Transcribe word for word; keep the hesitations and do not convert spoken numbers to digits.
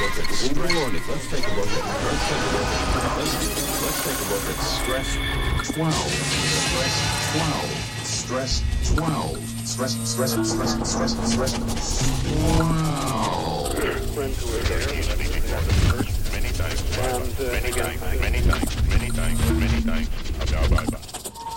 look at stress. Let's take a look at let's take a look at let's, let's take a look at stress twelve. Stress twelve. Stress twelve. Stress stress stress stress stress twelve. Friends who were there Many times, and uh, many again, times, many times, many times, many times.